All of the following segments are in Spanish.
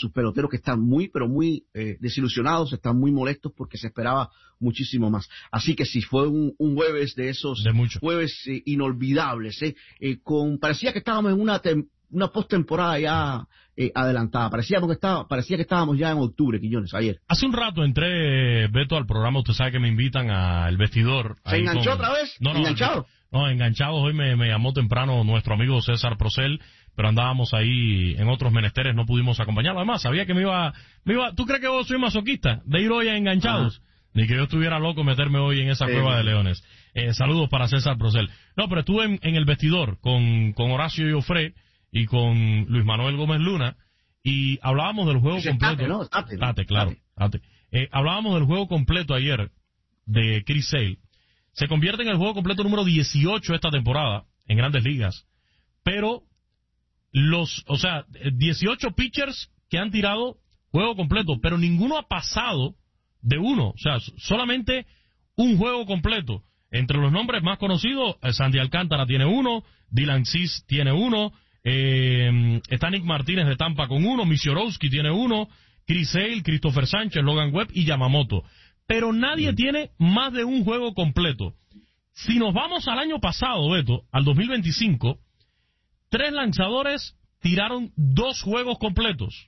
sus peloteros que están muy, pero muy desilusionados, están muy molestos porque se esperaba muchísimo más. Así que sí, fue un jueves de esos jueves inolvidables. Parecía que estábamos en una postemporada ya adelantada. Parecía que estábamos ya en octubre, Quiñones, ayer. Hace un rato entré, Beto, al programa. Usted sabe que me invitan al vestidor. ¿Se enganchó otra vez? No, ¿enganchado? No, enganchados. Hoy me llamó temprano nuestro amigo César Procel, pero andábamos ahí en otros menesteres, no pudimos acompañarlo. Además, sabía que me iba. ¿Tú crees que yo soy masoquista de ir hoy a enganchados? Ni que yo estuviera loco meterme hoy en esa cueva de leones. Saludos para César Procel. No, pero estuve en el vestidor con Horacio Joffre y con Luis Manuel Gómez Luna, y hablábamos del juego completo. Hablábamos del juego completo ayer de Chris Sale. Se convierte en el juego completo número 18 esta temporada en Grandes Ligas. Pero 18 pitchers que han tirado juego completo, pero ninguno ha pasado de uno. O sea, solamente un juego completo. Entre los nombres más conocidos, Sandy Alcántara tiene uno, Dylan Cease tiene uno, está Nick Martínez de Tampa con uno, Misiorowski tiene uno, Chris Sale, Christopher Sánchez, Logan Webb y Yamamoto. Pero nadie tiene más de un juego completo. Si nos vamos al año pasado, Beto, al 2025, 3 lanzadores tiraron 2 juegos completos.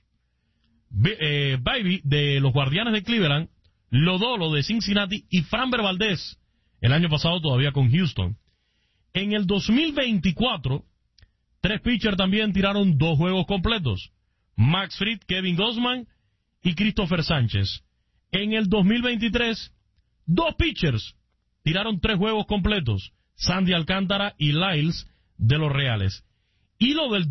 Baby de los Guardianes de Cleveland, Lodolo de Cincinnati y Framber Valdez, el año pasado todavía con Houston. En el 2024, 3 pitchers también tiraron 2 juegos completos. Max Fried, Kevin Gausman y Christopher Sánchez. En el 2023, 2 pitchers tiraron 3 juegos completos. Sandy Alcántara y Lyles de los Reales. Y lo del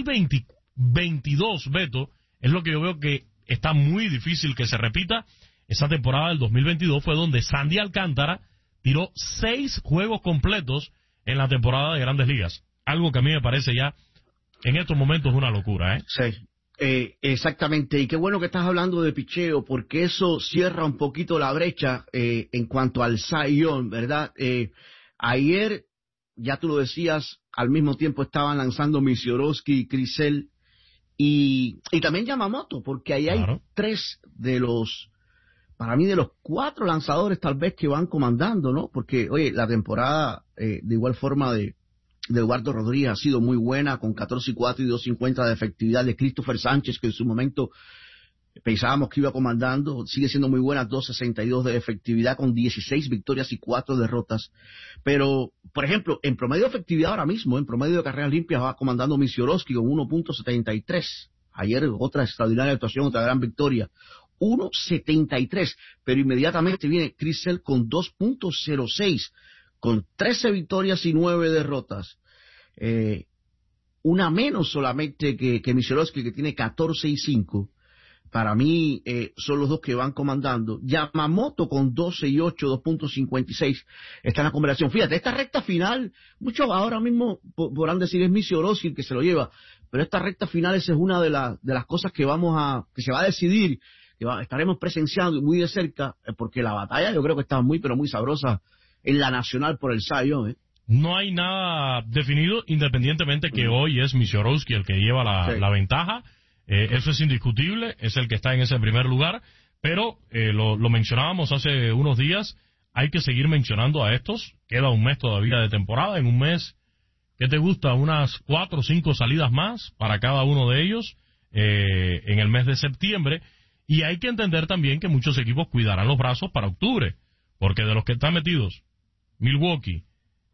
2022, Beto, es lo que yo veo que está muy difícil que se repita. Esa temporada del 2022 fue donde Sandy Alcántara tiró 6 juegos completos en la temporada de Grandes Ligas. Algo que a mí me parece ya en estos momentos una locura, ¿eh? Sí. Exactamente, y qué bueno que estás hablando de picheo, porque eso cierra un poquito la brecha en cuanto al Cy Young, ¿verdad? Ayer, ya tú lo decías, al mismo tiempo estaban lanzando Misiorowski y Chris Sale, y también Yamamoto, porque ahí hay 3 de los, para mí, de los 4 lanzadores tal vez que van comandando, ¿no? Porque, oye, la temporada de igual forma de Eduardo Rodríguez ha sido muy buena, con 14-4 y 2.50 de efectividad, de Christopher Sánchez, que en su momento pensábamos que iba comandando, sigue siendo muy buena, 2.62 de efectividad, con 16 victorias y 4 derrotas. Pero, por ejemplo, en promedio de efectividad ahora mismo, en promedio de carreras limpias, va comandando Misiorowski con 1.73. Ayer otra extraordinaria actuación, otra gran victoria. 1.73, pero inmediatamente viene Chris Sale con 2.06, con 13 victorias y 9 derrotas. Una menos solamente que Misiorowski, que tiene 14-5. Para mí son los 2 que van comandando. Yamamoto con 12-8, 2.56 está en la conversación. Fíjate, esta recta final, muchos ahora mismo podrán decir es Misiorowski el que se lo lleva, pero esta recta final esa es una de las cosas que se va a decidir, que estaremos presenciando muy de cerca, porque la batalla yo creo que está muy, pero muy sabrosa en la nacional por el Cy Young, ¿eh? No hay nada definido, independientemente que hoy es Misiorowski el que lleva la ventaja. Eso es indiscutible, es el que está en ese primer lugar, pero lo mencionábamos hace unos días, hay que seguir mencionando a estos. Queda un mes todavía de temporada, en un mes, ¿qué te gusta? Unas 4 o 5 salidas más para cada uno de ellos en el mes de septiembre, y hay que entender también que muchos equipos cuidarán los brazos para octubre, porque de los que están metidos, Milwaukee,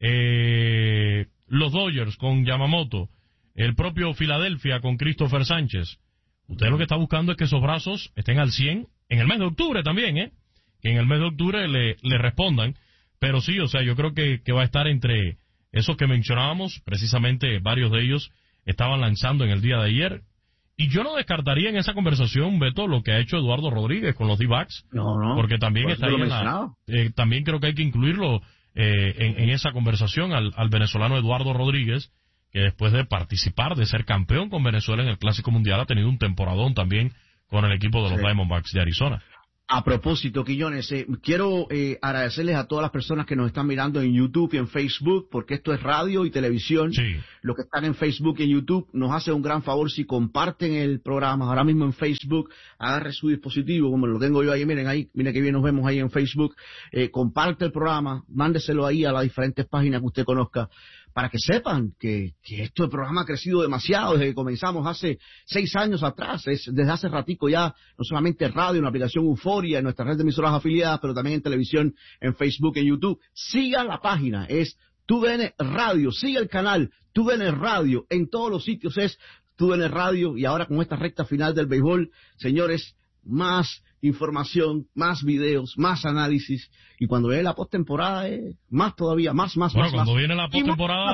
los Dodgers con Yamamoto, el propio Filadelfia con Christopher Sánchez, usted lo que está buscando es que esos brazos estén al 100 en el mes de octubre también, que en el mes de octubre le respondan. Pero sí, o sea, yo creo que va a estar entre esos que mencionábamos, precisamente varios de ellos estaban lanzando en el día de ayer, y yo no descartaría en esa conversación, Beto, lo que ha hecho Eduardo Rodríguez con los D-backs, porque también está ahí también creo que hay que incluirlo en esa conversación al venezolano Eduardo Rodríguez, que después de participar, de ser campeón con Venezuela en el Clásico Mundial, ha tenido un temporadón también con el equipo de los Diamondbacks de Arizona. A propósito, Quiñones, quiero agradecerles a todas las personas que nos están mirando en YouTube y en Facebook, porque esto es radio y televisión. Sí. Los que están en Facebook y en YouTube nos hacen un gran favor si comparten el programa. Ahora mismo en Facebook, agarre su dispositivo, como lo tengo yo ahí, miren que bien nos vemos ahí en Facebook. Comparte el programa, mándeselo ahí a las diferentes páginas que usted conozca, para que sepan que este programa ha crecido demasiado desde que comenzamos hace 6 años atrás. Desde hace ratico ya, no solamente en radio, en la aplicación Euforia, en nuestra red de emisoras afiliadas, pero también en televisión, en Facebook, en YouTube. Siga la página, es TUDN Radio, siga el canal TUDN Radio, en todos los sitios es TUDN Radio, y ahora con esta recta final del béisbol, señores, más información, más videos, más análisis, y cuando viene la postemporada, más todavía, más. Bueno, cuando viene la postemporada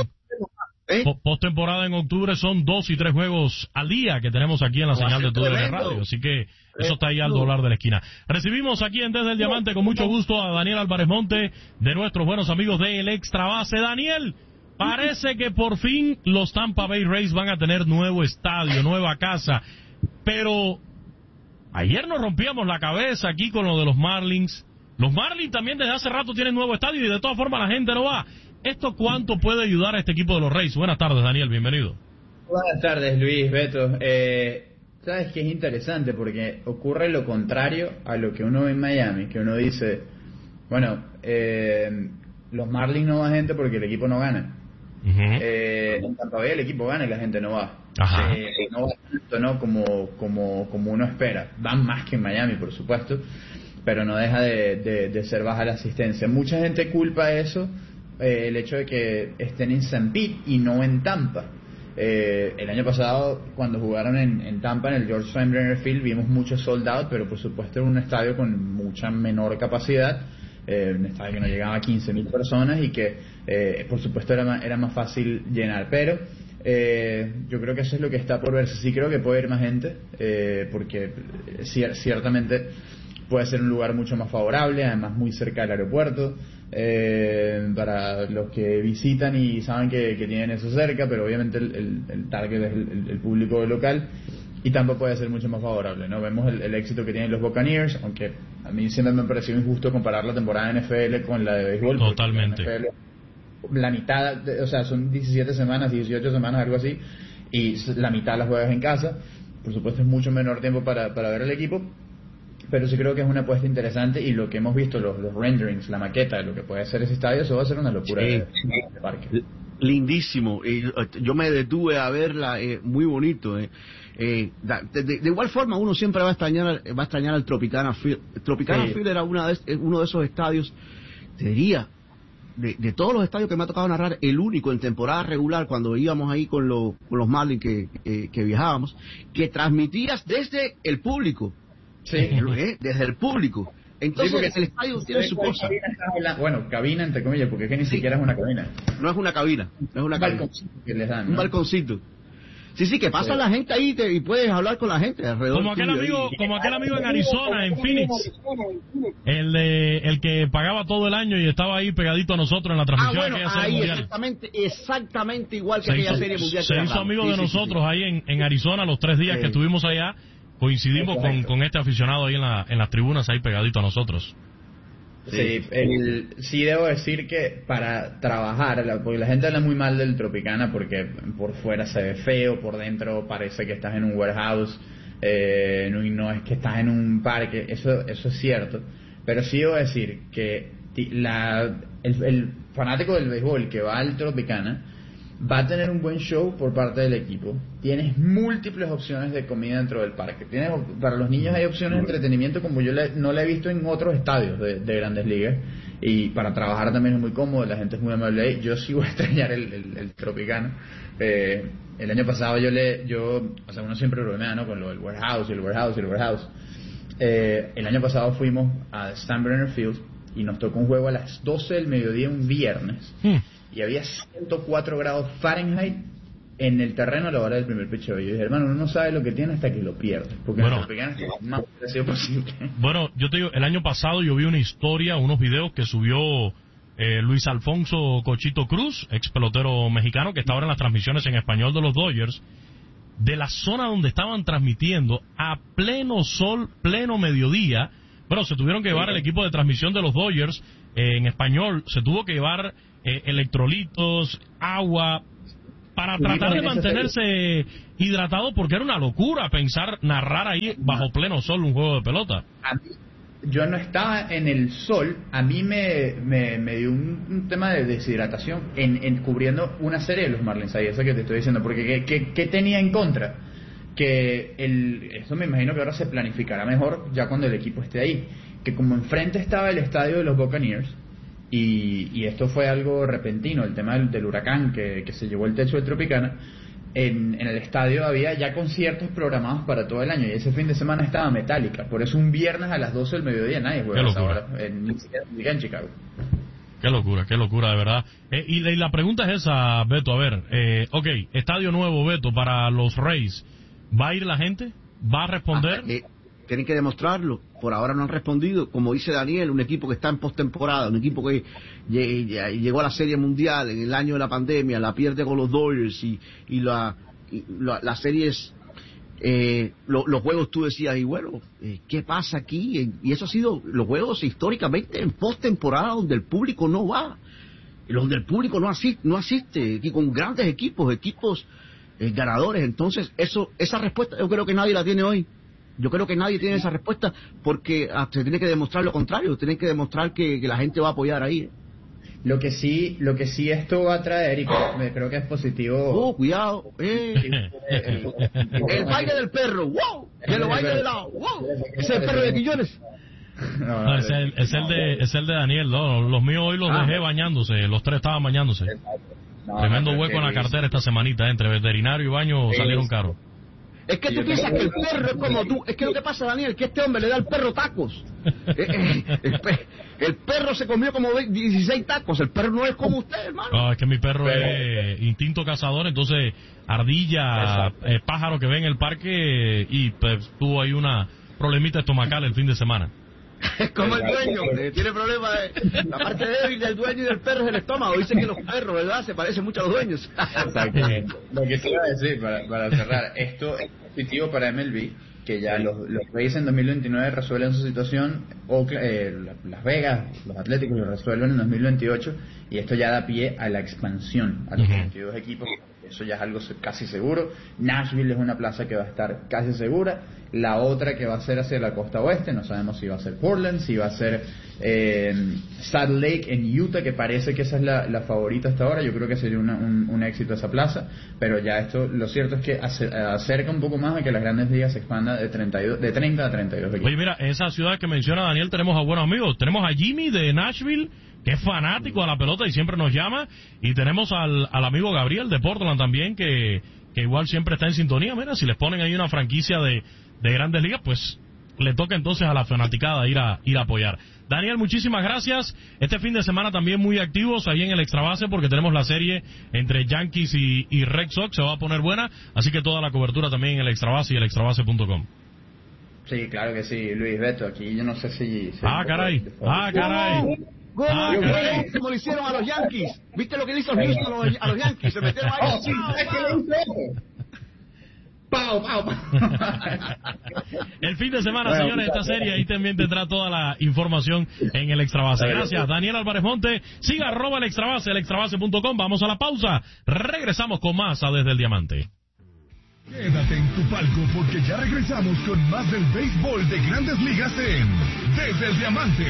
postemporada en octubre son 2 y 3 juegos al día que tenemos aquí en la señal de TUDN Radio, así que eso está ahí al doblar de la esquina. Recibimos aquí en Desde el Diamante con mucho gusto a Daniel Álvarez Monte, de nuestros buenos amigos de El Extra Base. Daniel, parece que por fin los Tampa Bay Rays van a tener nuevo estadio, nueva casa, pero ayer nos rompíamos la cabeza aquí con lo de los Marlins. Los Marlins también desde hace rato tienen nuevo estadio y de todas formas la gente no va. ¿Esto cuánto puede ayudar a este equipo de los Rays? Buenas tardes, Daniel, bienvenido. Buenas tardes, Luis, Beto. Sabes que es interesante porque ocurre lo contrario a lo que uno ve en Miami, que uno dice, bueno, los Marlins no va gente porque el equipo no gana. En Tampa Bay el equipo gana y la gente no va. No va tanto, ¿no? como uno espera. Van más que en Miami, por supuesto, pero no deja de ser baja la asistencia. Mucha gente culpa eso, el hecho de que estén en St. Pete y no en Tampa. El año pasado, cuando jugaron en Tampa, en el George Steinbrenner Field, vimos muchos sold out, pero por supuesto era un estadio con mucha menor capacidad, un estadio que no llegaba a 15,000 personas y que por supuesto era más fácil llenar, pero yo creo que eso es lo que está por verse. Sí creo que puede ir más gente, porque ciertamente puede ser un lugar mucho más favorable, además muy cerca del aeropuerto, para los que visitan y saben que tienen eso cerca, pero obviamente el target es el público local, y tampoco puede ser mucho más favorable, ¿no? Vemos el éxito que tienen los Buccaneers, aunque a mí siempre me ha parecido injusto comparar la temporada de NFL con la de béisbol. Totalmente. La mitad, o sea, son 17 semanas, 18 semanas, algo así, y la mitad las juegas en casa. Por supuesto es mucho menor tiempo para ver el equipo, pero sí creo que es una apuesta interesante, y lo que hemos visto, los renderings, la maqueta de lo que puede ser ese estadio, eso va a ser una locura de parque. Lindísimo. Yo me detuve a verla, muy bonito. De igual forma, uno siempre va a extrañar al Tropicana Field. El Tropicana Field era uno de esos estadios, te diría, de todos los estadios que me ha tocado narrar, el único en temporada regular, cuando íbamos ahí con los Marlins que viajábamos, que transmitías desde el público. Desde el público. Entonces el estadio tiene su cosa. Cabina entre comillas, porque es que ni siquiera es una cabina. No es una cabina, no es una cabina. Balconcito que les dan, ¿no? Un balconcito. Sí, que pasa la gente ahí y puedes hablar con la gente alrededor. Como aquel amigo en Arizona, en Phoenix, el que pagaba todo el año y estaba ahí pegadito a nosotros en la transmisión de aquella serie mundial. Exactamente igual que aquella serie mundial. Se hizo amigo de nosotros ahí en Arizona los 3 días que estuvimos allá. Coincidimos con este aficionado ahí en las tribunas, ahí pegadito a nosotros. Sí, debo decir que para trabajar, porque la gente habla muy mal del Tropicana porque por fuera se ve feo, por dentro parece que estás en un warehouse, no es que estás en un parque, eso es cierto, pero sí debo decir que el fanático del béisbol que va al Tropicana va a tener un buen show por parte del equipo. Tienes múltiples opciones de comida dentro del parque. Para los niños hay opciones de entretenimiento como yo no la he visto en otros estadios de Grandes Ligas. Y para trabajar también es muy cómodo, la gente es muy amable ahí. Yo sí voy a extrañar el Tropicana. El año pasado uno siempre bromea, ¿no? Con lo del warehouse. El año pasado fuimos a Steinbrenner Field y nos tocó un juego a las 12 del mediodía un viernes. Y había 104 grados Fahrenheit en el terreno a la hora del primer picheo. Y yo dije, hermano, uno no sabe lo que tiene hasta que lo pierde, porque el Tropicana es lo más parecido posible. Bueno, yo te digo, el año pasado yo vi una historia, unos videos que subió Luis Alfonso Cochito Cruz, ex pelotero mexicano, que está ahora en las transmisiones en español de los Dodgers, de la zona donde estaban transmitiendo a pleno sol, pleno mediodía, Bueno, se tuvieron que llevar el equipo de transmisión de los Dodgers, en español, se tuvo que llevar electrolitos, agua, para tratar de mantenerse hidratado, porque era una locura pensar narrar ahí bajo pleno sol un juego de pelota. Yo no estaba en el sol, a mí me dio un tema de deshidratación en cubriendo una serie de los Marlins ahí, eso que te estoy diciendo, porque ¿qué tenía en contra? Que eso me imagino que ahora se planificará mejor ya cuando el equipo esté ahí, que como enfrente estaba el estadio de los Buccaneers, y esto fue algo repentino, el tema del huracán que se llevó el techo de Tropicana. En el estadio había ya conciertos programados para todo el año, y ese fin de semana estaba Metallica, por eso un viernes a las 12 del mediodía nadie juega a esa hora en Chicago. Qué locura, de verdad. Y la pregunta es esa, Beto, a ver, estadio nuevo, Beto, para los Rays, ¿va a ir la gente? ¿Va a responder? Tienen que demostrarlo, por ahora no han respondido, como dice Daniel, un equipo que está en postemporada, un equipo que llegó a la Serie Mundial en el año de la pandemia, la pierde con los Dodgers, y las series, los juegos tú decías, y bueno, ¿qué pasa aquí? Y eso ha sido los juegos históricamente en postemporada donde el público no va, donde el público no asiste, y con grandes equipos ganadores. Entonces esa respuesta yo creo que nadie la tiene hoy. Yo creo que nadie tiene esa respuesta, porque se tiene que demostrar lo contrario, tienen que demostrar que la gente va a apoyar ahí. Lo que sí esto va a traer, y creo que es positivo. Cuidado. El baile del perro, wow, que lo baile de lado, wow. Ese es el perro de Quillones. No, es el de Daniel, ¿no? Los míos hoy los dejé bañándose, los tres estaban bañándose. Tremendo hueco en la cartera esta semanita, entre veterinario y baño salieron caros. Es que tú piensas que el perro es como tú. Es que lo que pasa, Daniel, que este hombre le da al perro tacos. El perro se comió como 16 tacos. El perro no es como usted, hermano. No, es que mi perro es instinto cazador, entonces ardilla, pájaro que ve en el parque, y pues tuvo ahí una problemita estomacal el fin de semana. Es como el dueño, tiene problemas la parte débil del dueño y del perro es el estómago. Dicen que los perros, ¿verdad?, se parecen mucho a los dueños. Exactamente. Lo que te iba a decir para cerrar, esto es positivo para MLB, que ya los Rays en 2029 resuelven su situación, Las Vegas, los Atléticos lo resuelven en 2028, y esto ya da pie a la expansión a los 22 equipos. Eso ya es algo casi seguro. Nashville es una plaza que va a estar casi segura. La otra que va a ser hacia la costa oeste, no sabemos si va a ser Portland, si va a ser Salt Lake en Utah, que parece que esa es la favorita hasta ahora. Yo creo que sería un éxito esa plaza, pero ya esto, lo cierto es que acerca un poco más a que las grandes ligas se expandan de 30 a 32 equipos. Oye, mira, en esa ciudad que menciona Daniel tenemos a buenos amigos. Tenemos a Jimmy de Nashville, que es fanático a la pelota y siempre nos llama, y tenemos al amigo Gabriel de Portland también, que igual siempre está en sintonía. Mira, si les ponen ahí una franquicia de grandes ligas, pues le toca entonces a la fanaticada ir a apoyar. Daniel, muchísimas gracias. Este fin de semana también muy activos ahí en el Extra Base, porque tenemos la serie entre Yankees y Red Sox, se va a poner buena, así que toda la cobertura también en el Extra Base y el extrabase.com. Sí, claro que sí, Luis, Beto, aquí yo no sé si caray. Como lo hicieron a los Yankees. ¿Viste lo que le hizo Houston a los Yankees? Se metieron ahí. ¡Pau! El fin de semana, señores, esta serie ahí también tendrá toda la información en el Extrabase. Gracias, Daniel Álvarez Monte. Siga @ el Extrabase, el extrabase.com. Vamos a la pausa. Regresamos con más a Desde el Diamante. Quédate en tu palco, porque ya regresamos con más del béisbol de Grandes Ligas en Desde el Diamante.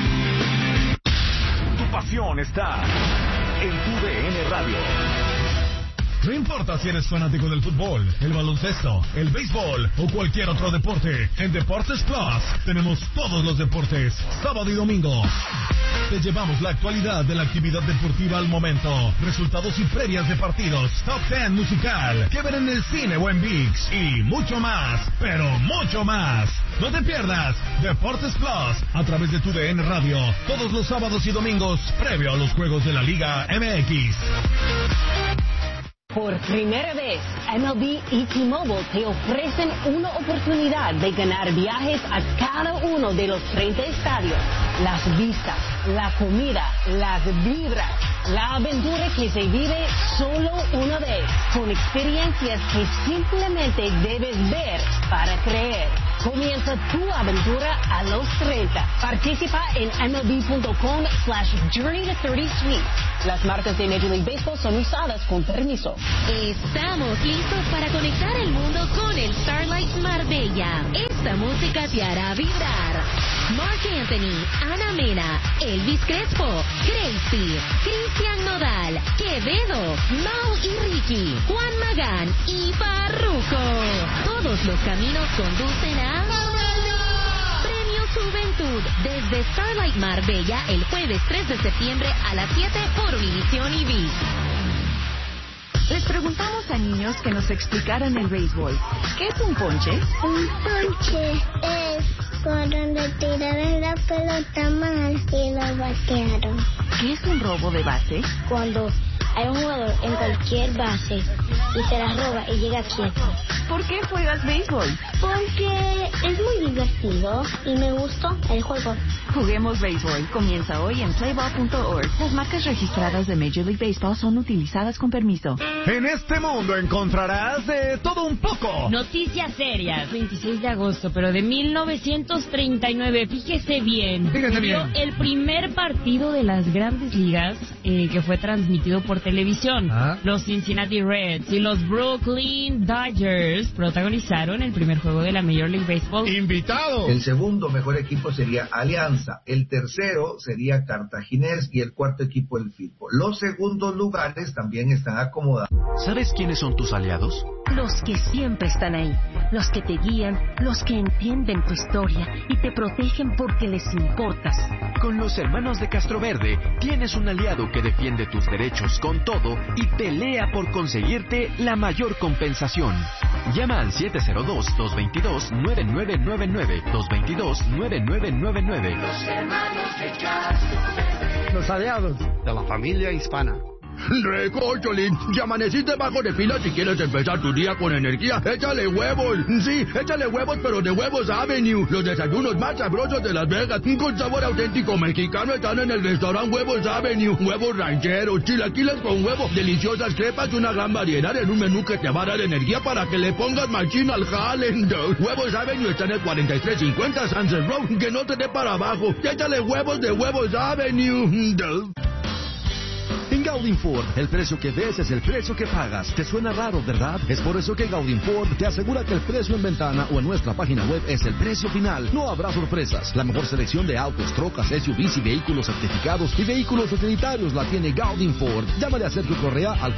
Tu pasión está en tu DN Radio. No importa si eres fanático del fútbol, el baloncesto, el béisbol o cualquier otro deporte, en Deportes Plus tenemos todos los deportes, sábado y domingo. Te llevamos la actualidad de la actividad deportiva al momento, resultados y previas de partidos, top 10 musical, que ver en el cine o en ViX, y mucho más, pero mucho más. No te pierdas Deportes Plus a través de tu DN Radio, todos los sábados y domingos, previo a los juegos de la Liga MX. Por primera vez, MLB y T-Mobile te ofrecen una oportunidad de ganar viajes a cada uno de los 30 estadios. Las vistas, la comida, las vibras, la aventura que se vive solo una vez, con experiencias que simplemente debes ver para creer. Comienza tu aventura a los 30. Participa en MLB.com/Journey to 30 Suite. Las marcas de Major League Baseball son usadas con permiso. Estamos listos para conectar el mundo con el Starlight Marbella. Esta música te hará vibrar. Marc Anthony, Ana Mena, Elvis Crespo, Crazy, Cristian Nodal, Quevedo, Mau y Ricky, Juan Magán y Farruko. Todos los caminos conducen a Premio Juventud desde Starlight Marbella el jueves 3 de septiembre a las 7 por Univisión y ViX. Les preguntamos a niños que nos explicaran el béisbol. ¿Qué es un ponche? Un ponche es cuando tiraron la pelota mal y lo batearon. ¿Qué es un robo de base? Cuando hay un jugador en cualquier base y se la roba y llega quieto. ¿Por qué juegas béisbol? Porque es muy divertido y me gustó el juego. Juguemos béisbol. Comienza hoy en playball.org. Las marcas registradas de Major League Baseball son utilizadas con permiso. En este mundo encontrarás de todo un poco. Noticias serias. 26 de agosto, pero de 1939. Fíjese bien. El primer partido de las Grandes Ligas que fue transmitido por televisión. Los Cincinnati Reds y los Brooklyn Dodgers protagonizaron el primer juego de la Major League Baseball. ¡Invitado! El segundo mejor equipo sería Alianza, el tercero sería Cartaginés y el cuarto equipo el Firpo. Los segundos lugares también están acomodados. ¿Sabes quiénes son tus aliados? Los que siempre están ahí, los que te guían, los que entienden tu historia y te protegen porque les importas. Con los hermanos de Castroverde tienes un aliado que defiende tus derechos con todo y pelea por conseguirte la mayor compensación. Llama al 702-222-9999, 222-9999. Los hermanos de Castroverde. Los aliados de la familia hispana. Recócholín, ya amaneciste bajo de fila. Si quieres empezar tu día con energía, échale huevos. Sí, échale huevos, pero de Huevos Avenue. Los desayunos más sabrosos de Las Vegas, con sabor auténtico mexicano, están en el restaurante Huevos Avenue. Huevos rancheros, chilaquiles con huevo, deliciosas crepas y una gran variedad en un menú que te va a dar energía para que le pongas machín al jale. Huevos Avenue está en el 4350 Sunset Road. Que no te dé para abajo. Échale huevos de Huevos Avenue. En Gaudin Ford, el precio que ves es el precio que pagas. ¿Te suena raro, verdad? Es por eso que Gaudin Ford te asegura que el precio en ventana o en nuestra página web es el precio final. No habrá sorpresas. La mejor selección de autos, trocas, SUVs y vehículos certificados y vehículos utilitarios la tiene Gaudin Ford. Llámale a Sergio Correa al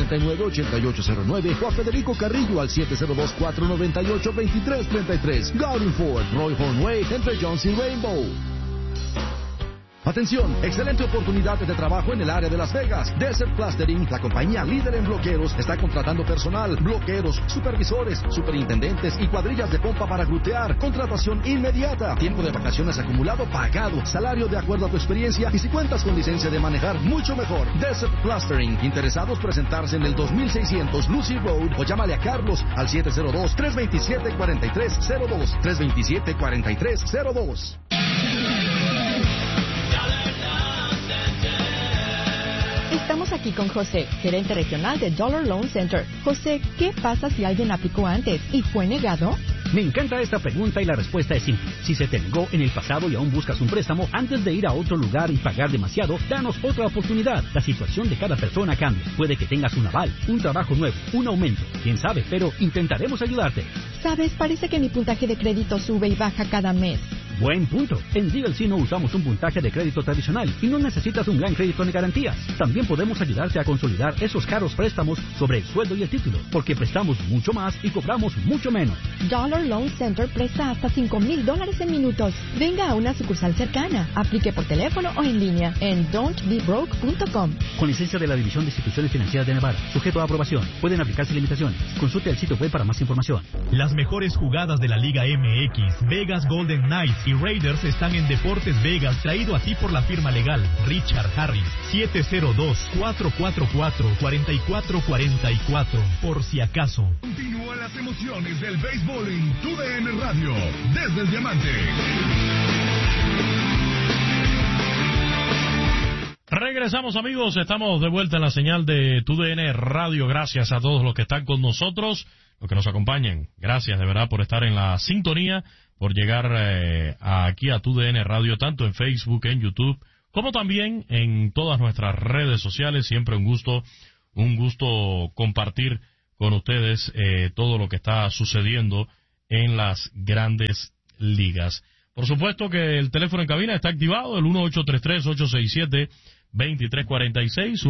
439-8809 o a Federico Carrillo al 702-498-2333. Gaudin Ford, Roy Hornway, entre Jones y Rainbow. Atención, excelente oportunidad de trabajo en el área de Las Vegas. Desert Plastering, la compañía líder en bloqueros, está contratando personal, bloqueros, supervisores, superintendentes y cuadrillas de pompa para glutear. Contratación inmediata. Tiempo de vacaciones acumulado pagado. Salario de acuerdo a tu experiencia y si cuentas con licencia de manejar, mucho mejor. Desert Plastering. Interesados presentarse en el 2600 Lucy Road o llámale a Carlos al 702-327-4302. 327-4302. Estamos aquí con José, gerente regional de Dollar Loan Center. José, ¿qué pasa si alguien aplicó antes y fue negado? Me encanta esta pregunta y la respuesta es simple. Si se te negó en el pasado y aún buscas un préstamo, antes de ir a otro lugar y pagar demasiado, danos otra oportunidad. La situación de cada persona cambia. Puede que tengas un aval, un trabajo nuevo, un aumento. Quién sabe, pero intentaremos ayudarte. Sabes, parece que mi puntaje de crédito sube y baja cada mes. Buen punto. En DLC no usamos un puntaje de crédito tradicional y no necesitas un gran crédito ni garantías. También podemos ayudarte a consolidar esos caros préstamos sobre el sueldo y el título, porque prestamos mucho más y cobramos mucho menos. Dollar Loan Center presta hasta $5,000 en minutos. Venga a una sucursal cercana. Aplique por teléfono o en línea en don'tbebroke.com. Con licencia de la División de Instituciones Financieras de Nevada. Sujeto a aprobación. Pueden aplicarse limitaciones. Consulte el sitio web para más información. Las mejores jugadas de la Liga MX, Vegas Golden Knights y Raiders están en Deportes Vegas, traído a ti por la firma legal Richard Harris. 702-444-4444. Por si acaso. Continúan las emociones del béisbol en TUDN Radio, desde el Diamante. Regresamos, amigos, estamos de vuelta en la señal de TUDN Radio. Gracias a todos los que están con nosotros. los que nos acompañan. Gracias de verdad por estar en la sintonía, por llegar aquí a TUDN Radio, tanto en Facebook, en YouTube, como también en todas nuestras redes sociales. Siempre un gusto compartir con ustedes todo lo que está sucediendo en las grandes ligas. Por supuesto que el teléfono en cabina está activado, el 1-833-867-2346,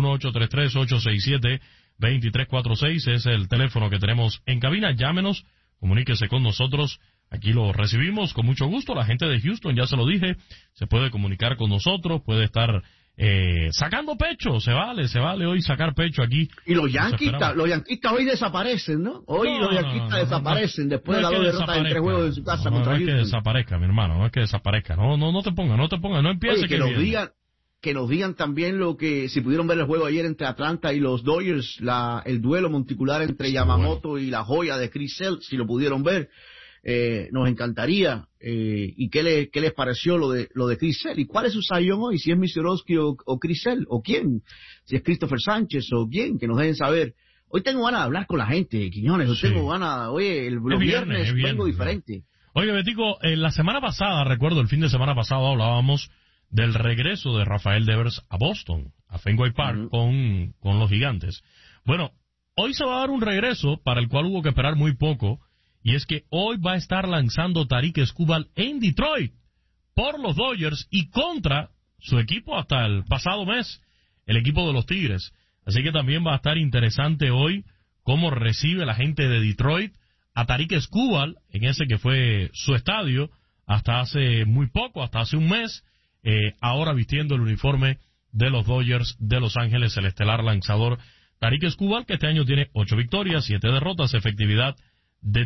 1-833-867-2346 es el teléfono que tenemos en cabina. Llámenos, comuníquese con nosotros, aquí lo recibimos con mucho gusto. La gente de Houston, ya se lo dije, se puede comunicar con nosotros, puede estar sacando pecho, se vale hoy sacar pecho aquí. Y los yanquistas hoy desaparecen, ¿no? Los yanquistas desaparecen después de la derrota en 3 juegos de su casa contra Houston. No es que desaparezca, mi hermano, no es que desaparezca. No te pongas, no empieces. Que nos digan también lo que, si pudieron ver el juego ayer entre Atlanta y los Dodgers, el duelo monticular entre Yamamoto y la joya de Chris Sale, si lo pudieron ver. Nos encantaría. ¿Y qué les pareció lo de Chris Sale? ¿Y cuál es su sayón hoy? Si es Misiorovsky o Chris Sale, o quién, si es Christopher Sánchez o quién, que nos dejen saber. Hoy tengo ganas de hablar con la gente, Quiñones. Hoy tengo ganas, los viernes vengo diferente. Oye, Betico, la semana pasada, recuerdo, el fin de semana pasado hablábamos del regreso de Rafael Devers a Boston, a Fenway Park, con los Gigantes. Bueno, hoy se va a dar un regreso para el cual hubo que esperar muy poco. Y es que hoy va a estar lanzando Tarik Skubal en Detroit por los Dodgers y contra su equipo hasta el pasado mes, el equipo de los Tigres. Así que también va a estar interesante hoy cómo recibe la gente de Detroit a Tarik Skubal en ese que fue su estadio hasta hace muy poco, hasta hace un mes, ahora vistiendo el uniforme de los Dodgers de Los Ángeles, el estelar lanzador Tarik Skubal, que este año tiene 8 victorias, 7 derrotas, efectividad de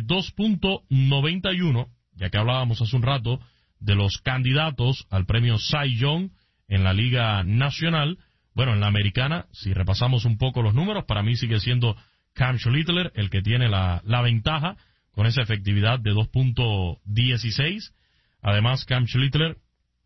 2.91, ya que hablábamos hace un rato de los candidatos al premio Cy Young en la Liga Nacional. Bueno, en la Americana, si repasamos un poco los números, para mí sigue siendo Cam Schlittler el que tiene la ventaja con esa efectividad de 2.16. Además, Cam Schlittler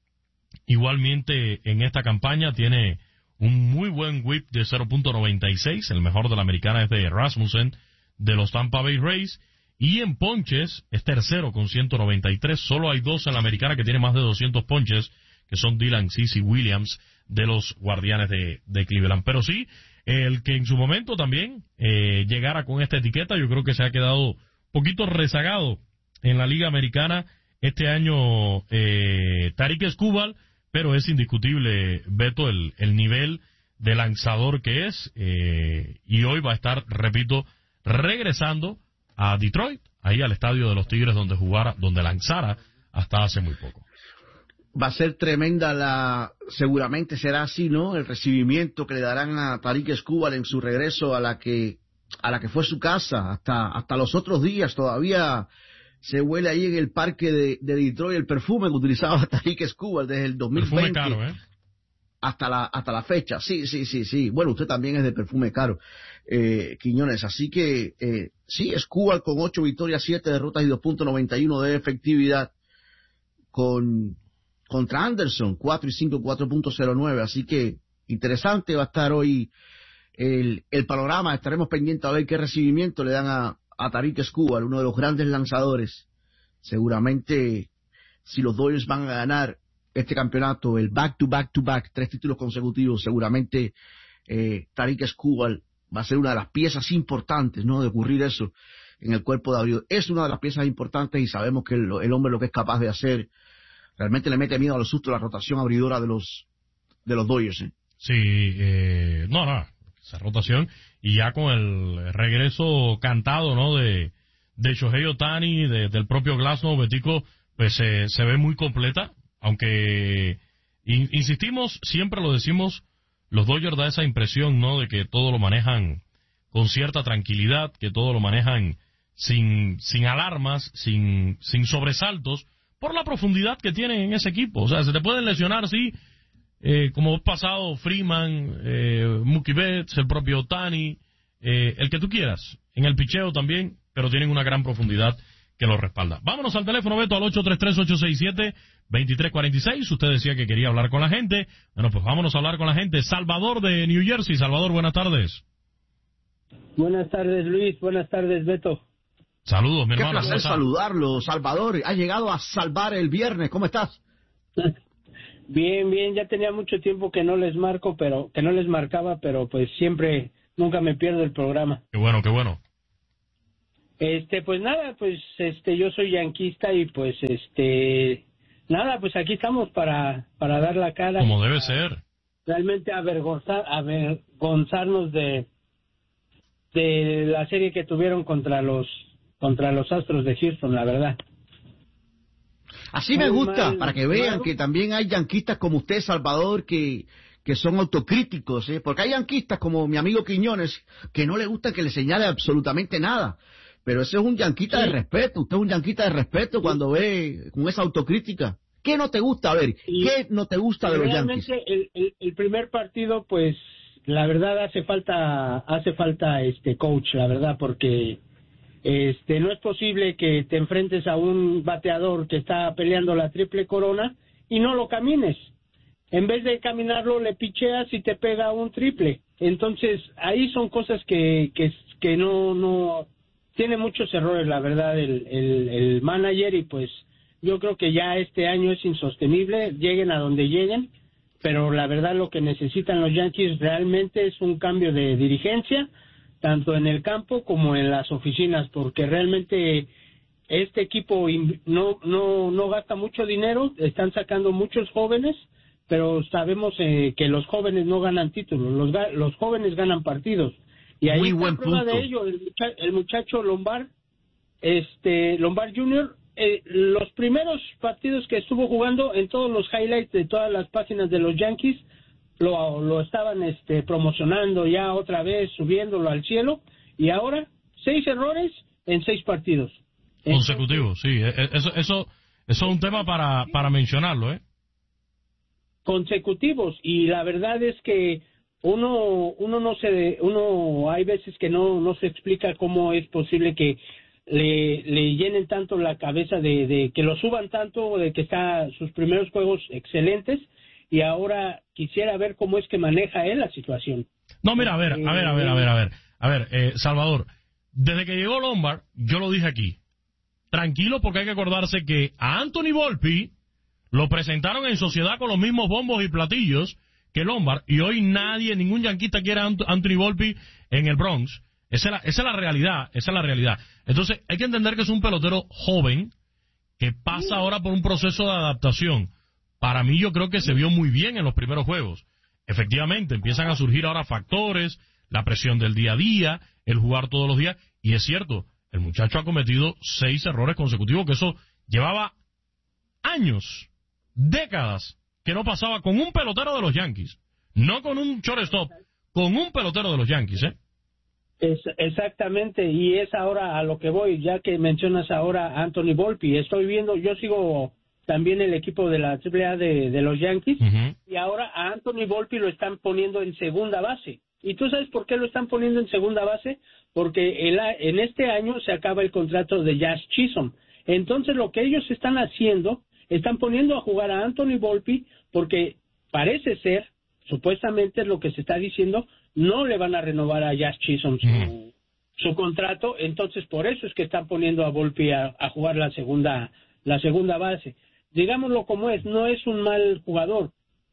igualmente en esta campaña tiene un muy buen whip de 0.96, el mejor de la Americana es de Rasmussen de los Tampa Bay Rays. Y en ponches es tercero con 193. Solo hay 2 en la Americana que tiene más de 200 ponches, que son Dylan Cease y Williams de los Guardianes de Cleveland. Pero sí, el que en su momento también llegara con esta etiqueta, yo creo que se ha quedado un poquito rezagado en la Liga Americana este año Tarik Skubal, pero es indiscutible, Beto, el nivel de lanzador que es, y hoy va a estar, repito, regresando a Detroit, ahí al estadio de los Tigres donde lanzara hasta hace muy poco. Va a ser tremenda seguramente será así, ¿no? El recibimiento que le darán a Tarik Skubal en su regreso a la que fue su casa, hasta los otros días todavía se huele ahí en el parque de Detroit el perfume que utilizaba Tarik Skubal desde el 2020. Perfume caro, hasta la fecha. Sí. Bueno, usted también es de perfume caro, Quiñones. Así que, sí, Skubal con 8 victorias, 7 derrotas y 2.91 de efectividad. Contra Anderson, 4 y 5, 4.09. Así que, interesante va a estar hoy el panorama. Estaremos pendientes a ver qué recibimiento le dan a Tarik Skubal, uno de los grandes lanzadores. Seguramente, si los Dodgers van a ganar este campeonato, el back-to-back-to-back, 3 títulos consecutivos, seguramente Tarik Skubal va a ser una de las piezas importantes, ¿no?, de ocurrir eso en el cuerpo de abridor. Es una de las piezas importantes y sabemos que el hombre lo que es capaz de hacer, realmente le mete miedo a los sustos la rotación abridora de los Dodgers. Sí, esa rotación, y ya con el regreso cantado, ¿no?, de Shohei Ohtani, del propio Glasnow, Betico, pues se ve muy completa. Aunque, insistimos, siempre lo decimos, los Dodgers da esa impresión, ¿no?, de que todo lo manejan con cierta tranquilidad, que todo lo manejan sin alarmas, sin sobresaltos, por la profundidad que tienen en ese equipo. O sea, se te pueden lesionar, sí, como ha pasado Freeman, Mookie Betts, el propio Ohtani, el que tú quieras, en el picheo también, pero tienen una gran profundidad que lo respalda. Vámonos al teléfono, Beto, al 833-867-2346. Usted decía que quería hablar con la gente. Bueno, pues vámonos a hablar con la gente. Salvador de New Jersey. Salvador, buenas tardes. Buenas tardes, Luis. Buenas tardes, Beto. Saludos, mi hermano. Qué placer saludarlo, Salvador. Ha llegado a salvar el viernes. ¿Cómo estás? Bien, ya tenía mucho tiempo que no les marcaba, pero pues siempre, nunca me pierdo el programa. Qué bueno. Pues nada, pues yo soy yanquista y pues nada, pues aquí estamos para dar la cara. Como debe ser. Realmente avergonzarnos de la serie que tuvieron contra los Astros de Houston, la verdad. Así me gusta, para que vean que también hay yanquistas como usted, Salvador, que son autocríticos, porque hay yanquistas como mi amigo Quiñones que no le gusta que le señale absolutamente nada. Pero ese es un yanquita de respeto. Usted es un yanquita de respeto cuando ve con esa autocrítica. ¿Qué no te gusta? A ver, ¿qué no te gusta de los Yankees? El primer partido, pues, la verdad hace falta coach, la verdad, porque no es posible que te enfrentes a un bateador que está peleando la triple corona y no lo camines. En vez de caminarlo, le picheas y te pega un triple. Entonces, ahí son cosas que no tiene muchos errores, la verdad, el manager, y pues yo creo que ya este año es insostenible, lleguen a donde lleguen, pero la verdad lo que necesitan los Yankees realmente es un cambio de dirigencia, tanto en el campo como en las oficinas, porque realmente este equipo no gasta mucho dinero, están sacando muchos jóvenes, pero sabemos que los jóvenes no ganan títulos, los jóvenes ganan partidos. Y ahí está prueba de ello, el muchacho Lombard Jr., los primeros partidos que estuvo jugando, en todos los highlights de todas las páginas de los Yankees, lo estaban promocionando ya otra vez, subiéndolo al cielo, y ahora 6 errores en 6 partidos. Consecutivos, sí, eso es un tema para mencionarlo, Consecutivos, y la verdad es que uno hay veces que no se explica cómo es posible que le llenen tanto la cabeza de que lo suban tanto, de que está sus primeros juegos excelentes, y ahora quisiera ver cómo es que maneja él la situación. No, mira, a ver, Salvador, desde que llegó Lombard, yo lo dije aquí, tranquilo, porque hay que acordarse que a Anthony Volpi lo presentaron en sociedad con los mismos bombos y platillos que Lombard, y hoy ningún yanquista quiere a Anthony Volpi en el Bronx. Esa es la realidad. Entonces, hay que entender que es un pelotero joven que pasa ahora por un proceso de adaptación. Para mí, yo creo que se vio muy bien en los primeros juegos. Efectivamente, empiezan a surgir ahora factores, la presión del día a día, el jugar todos los días, y es cierto, el muchacho ha cometido 6 errores consecutivos, que eso llevaba años, décadas, que no pasaba con un pelotero de los Yankees, no con un shortstop, con un pelotero de los Yankees, Exactamente, y es ahora a lo que voy, ya que mencionas ahora a Anthony Volpi. Yo sigo también el equipo de la AAA de los Yankees, y ahora a Anthony Volpi lo están poniendo en segunda base. ¿Y tú sabes por qué lo están poniendo en segunda base? Porque en este año se acaba el contrato de Jazz Chisholm. Entonces lo que ellos están haciendo, están poniendo a jugar a Anthony Volpi, porque parece ser, supuestamente es lo que se está diciendo, no le van a renovar a Jazz Chisholm su contrato, entonces por eso es que están poniendo a Volpi a jugar la segunda base. Digámoslo como es, no es un mal jugador.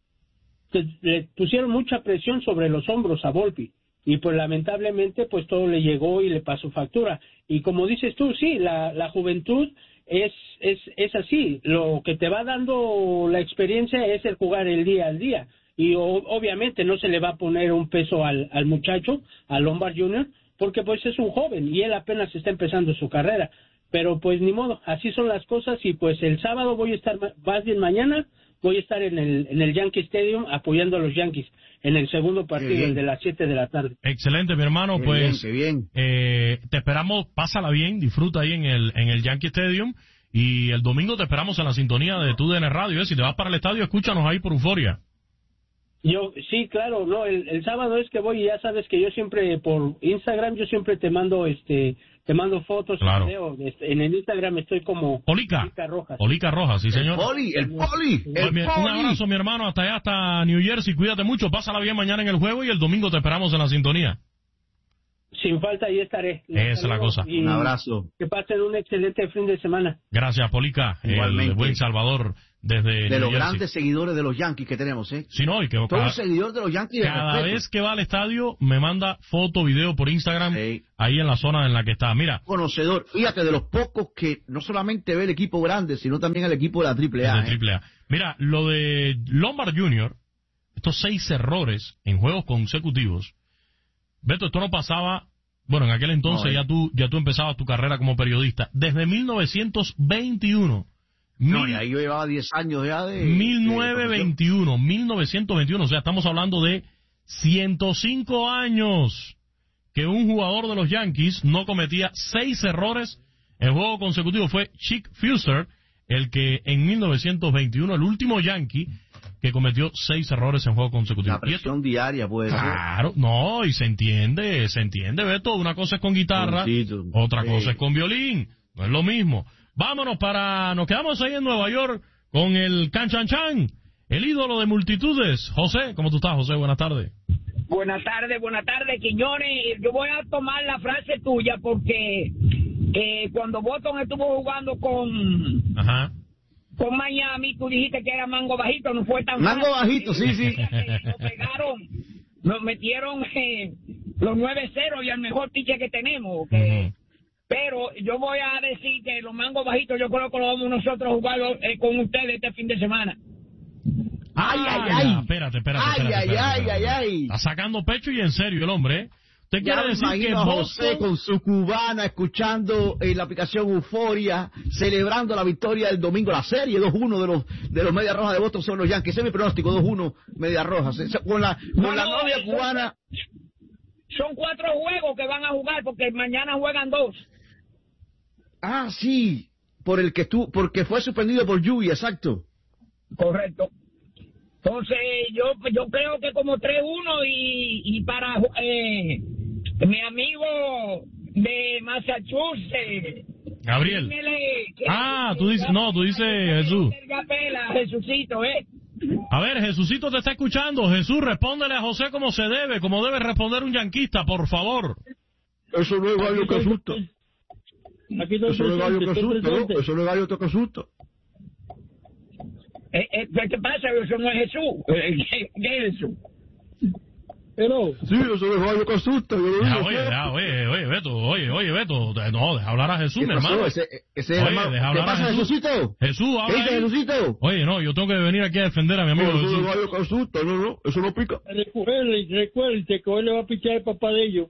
Le pusieron mucha presión sobre los hombros a Volpi, y pues lamentablemente pues todo le llegó y le pasó factura. Y como dices tú, sí, la juventud es así, lo que te va dando la experiencia es el jugar el día al día. Y obviamente no se le va a poner un peso al muchacho, a Lombard Jr., porque pues es un joven y él apenas está empezando su carrera. Pero pues ni modo, así son las cosas, y pues el sábado mañana voy a estar en el Yankee Stadium apoyando a los Yankees en el segundo partido, el de las 7 de la tarde. Excelente, mi hermano, Qué bien. Te esperamos, pásala bien, disfruta ahí en el Yankee Stadium, y el domingo te esperamos en la sintonía de TUDN Radio. Si te vas para el estadio, escúchanos ahí por Euforia. Sí, claro, no, el sábado es que voy, y ya sabes que yo siempre por Instagram, te mando fotos, claro. Video, en el Instagram estoy como Olica Rojas, sí señor. El Poli. Un abrazo, mi hermano, hasta allá, hasta New Jersey, cuídate mucho, pásala bien mañana en el juego, y el domingo te esperamos en la sintonía. Sin falta, ahí estaré. Esa es la cosa. Un abrazo. Que pasen un excelente fin de semana. Gracias, Polica. Igualmente. El buen Salvador desde de New los Jersey. Grandes seguidores de los Yankees que tenemos, ¿eh? Sí, no, y que todo un seguidor de los Yankees. Cada vez que va al estadio me manda foto, video por Instagram, ahí en la zona en la que está. Mira. Conocedor, fíjate, de los pocos que no solamente ve el equipo grande, sino también el equipo de la AAA. AAA. Mira, lo de Lombard Jr., estos 6 errores en juegos consecutivos. Beto, esto no pasaba, bueno, en aquel entonces ya tú empezabas tu carrera como periodista. Desde 1921. No, y ahí yo llevaba 10 años ya de... 1921, o sea, estamos hablando de 105 años que un jugador de los Yankees no cometía 6 errores en juego consecutivo. Fue Chick Fuster, el que en 1921, el último Yankee que cometió 6 errores en juego consecutivo. La presión diaria puede ser. Claro, no, y se entiende, Beto. Una cosa es con guitarra, otra cosa es con violín, no es lo mismo. Vámonos nos quedamos ahí en Nueva York con el Can Chan Chan, el ídolo de multitudes. José, ¿cómo tú estás, José? Buenas tardes. Buenas tardes, Quiñones. Yo voy a tomar la frase tuya porque cuando Boston estuvo jugando con Miami, tú dijiste que era mango bajito, no fue tan mango fácil. Bajito, sí. Nos pegaron, nos metieron los 9-0 y el mejor pitcher que tenemos. Pero yo voy a decir que los mangos bajitos yo creo que lo vamos nosotros a jugar con ustedes este fin de semana. ¡Ay! Espérate. ¡Ay! Está sacando pecho y en serio el hombre, ¿eh? ¿Usted quiere decir que José con su cubana escuchando en la aplicación Euforia, celebrando la victoria del domingo, la serie 2-1 de los Medias Rojas de Boston son los Yankees? Ese es mi pronóstico, 2-1 Medias Rojas. Con la novia cubana. Son 4 juegos que van a jugar porque mañana juegan 2. Ah, sí, porque fue suspendido por lluvia, exacto. Correcto. Entonces, yo creo que como 3-1 y para mi amigo de Massachusetts, Gabriel. Tú dices Jesús. Jesucito, A ver, Jesucito te está escuchando. Jesús, respóndele a José como se debe, como debe responder un yanquista, por favor. Eso no es gallo que asusta. Eso no es gallo que asusta, ¿no? Eso no es gallo que asusta. ¿Qué pasa? Eso no es Jesús. ¿Qué es Jesús? Pero... Sí, eso no es gallo que asusta. Oye, Beto, no, deja hablar a Jesús, mi hermano. ¿Qué pasa, Jesucito? Jesús, habla. ¿Qué dice Jesucito? Oye, no, yo tengo que venir aquí a defender a mi amigo Jesús. Eso no es gallo que asusta, no, eso no pica. Recuerden que hoy le va a pichar el papá de ellos.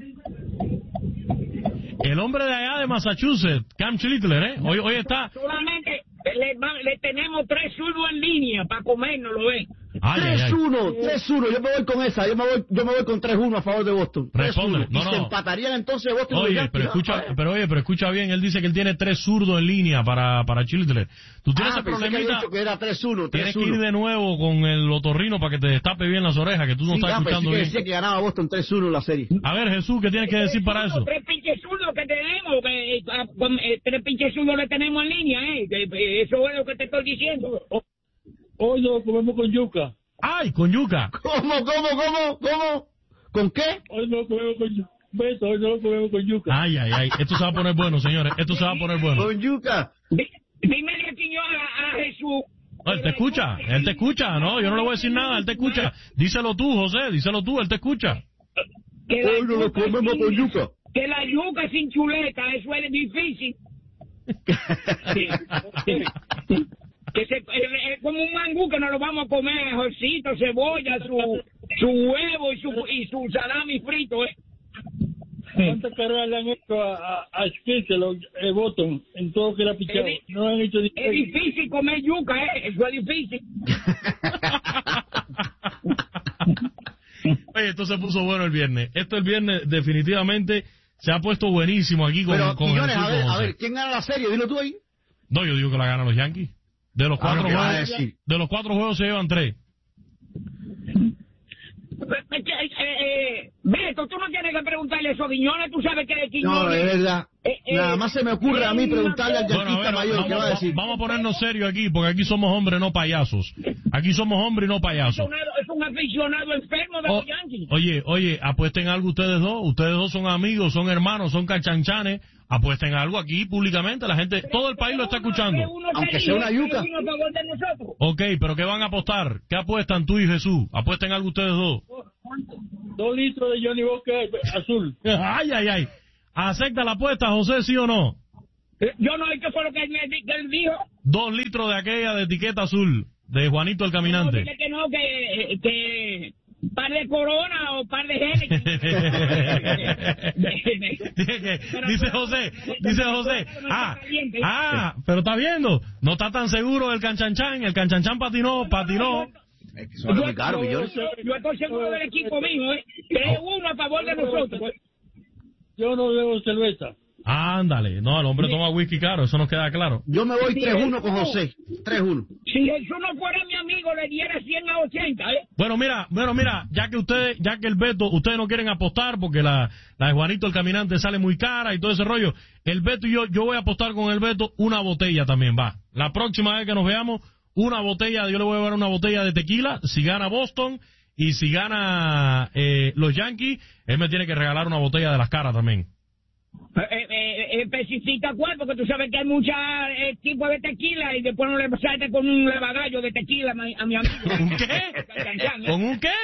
El hombre de allá de Massachusetts, Cam Schlittler, hoy está... Solamente le tenemos 3 zurdos en línea para comernos, ¿lo ven? 3-1, yo me voy con esa, yo me voy con 3-1 a favor de Boston. Responde, no. Se empatarían entonces Boston. Oye, pero escucha bien, él dice que él tiene 3 zurdos en línea para Schlittler. Tú tienes ese problemita, que era 3-1. Tienes que ir de nuevo con el otorrino para que te destape bien las orejas, que tú no estás escuchando bien. Decía que ganaba Boston 3-1 la serie. A ver, Jesús, ¿qué tienes que decir para eso? 3 pinches zurdos que tenemos, 3 pinches zurdos le tenemos en línea, eso es lo que te estoy diciendo. Hoy lo comemos con yuca. ¡Ay, con yuca! ¿Cómo? ¿Con qué? Hoy no lo comemos con yuca. Hoy no lo comemos con yuca. Ay. Esto se va a poner bueno, señores. Esto se va a poner bueno. Con yuca. Dímele a Jesús. No, él te escucha, no, yo no le voy a decir nada, él te escucha. Díselo tú, José, él te escucha. Hoy no lo comemos con yuca. Que la yuca sin chuleta, eso es difícil. Es como un mangú que nos lo vamos a comer, ajorcito, cebolla, su huevo y su salami frito, ¿Cuántas carreras le han hecho a Spencer, los Boston, en todo lo que le ha pichado? No han hecho es difícil comer yuca, eso es difícil. Oye, esto se puso bueno el viernes. El viernes definitivamente se ha puesto buenísimo aquí con Quiñones, a ver, ¿quién gana la serie? Dilo tú ahí. No, yo digo que la ganan los Yankees. De los 4 juegos se llevan 3. Beto, tú no tienes que preguntarle eso a Quiñones, tú sabes que de Quiñones... No, es verdad. Nada más se me ocurre a mí preguntarle al yanquista mayor qué va a decir. Vamos a ponernos serios aquí, porque aquí somos hombres, no payasos. Aquí somos hombres y no payasos. Es un aficionado enfermo de los Yankees. Oye, apuesten algo ustedes dos son amigos, son hermanos, son cachanchanes, apuesten algo aquí públicamente, la gente, todo el país lo está escuchando. Aunque sea una yuca. Ok, pero ¿qué van a apostar? ¿Qué apuestan tú y Jesús? Apuesten algo ustedes dos. 2 litros de Johnny Walker azul. Ay. ¿Acepta la apuesta, José, sí o no? Yo no, ¿qué fue lo que él dijo? 2 litros de aquella de etiqueta azul, de Juanito el Caminante. No, dile que par de Corona o par de Genesis. Dice José, pero está viendo, no está tan seguro del canchanchan, el canchanchan patinó. Es que son muy caros, millones. Yo estoy seguro del equipo mío, que es uno a favor de nosotros. Yo no bebo cerveza. Ándale, no, el hombre toma whisky caro, eso nos queda claro. Yo me voy 3-1 con José, 3-1. Si Jesús no fuera mi amigo, le diera 100-80, ¿eh? Bueno, mira, ya que el Beto, ustedes no quieren apostar porque la de Juanito el Caminante sale muy cara y todo ese rollo, el Beto y yo voy a apostar con el Beto una botella también, va. La próxima vez que nos veamos, una botella, yo le voy a dar una botella de tequila, si gana Boston y si gana los Yankees, él me tiene que regalar una botella de las caras también. Especifica cuál, porque tú sabes que hay muchos tipos de tequila y después no le salte con un lavagallo de tequila a mi amigo. ¿Un qué? ¿Con un qué?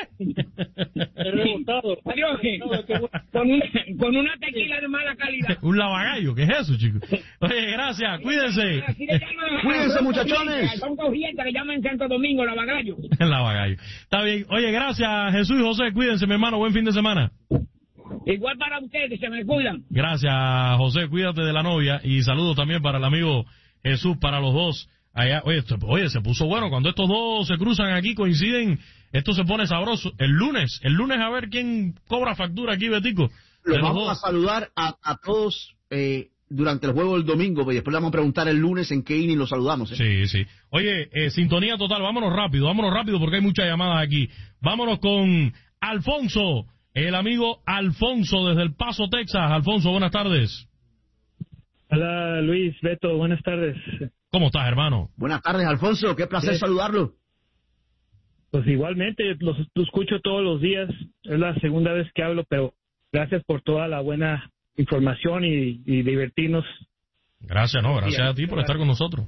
Con una tequila de mala calidad. Un lavagallo, ¿qué es eso, chicos? Oye, gracias, cuídense. Cuídense, muchachones. Son corrientes que llaman en Santo Domingo lavagallo. Lavagallo. Está bien. Oye, gracias, Jesús y José, cuídense, mi hermano, buen fin de semana. Igual para ustedes, se me cuidan. Gracias, José, cuídate de la novia y saludos también para el amigo Jesús, para los dos allá. Oye, se puso bueno cuando estos dos se cruzan aquí, coinciden, esto se pone sabroso. El lunes a ver quién cobra factura aquí, Betico. Los vamos a saludar a todos durante el juego del domingo, y después le vamos a preguntar el lunes en qué inning los saludamos. Sí. Oye, sintonía total, vámonos rápido porque hay muchas llamadas aquí. Vámonos con Alfonso. El amigo Alfonso desde El Paso, Texas. Alfonso, buenas tardes. Hola, Luis, Beto, buenas tardes. ¿Cómo estás, hermano? Buenas tardes, Alfonso, qué placer saludarlo. Pues igualmente, los escucho todos los días, es la segunda vez que hablo, pero gracias por toda la buena información y divertirnos. Gracias a ti por estar con nosotros.